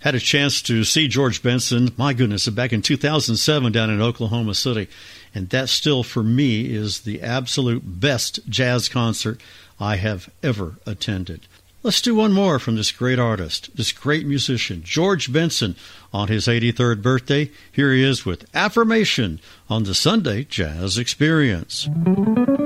Had a chance to see George Benson, my goodness, back in 2007 down in Oklahoma City. And that still, for me, is the absolute best jazz concert I have ever attended. Let's do one more from this great artist, this great musician, George Benson, on his 83rd birthday. Here he is with Affirmation on the Sunday Jazz Experience.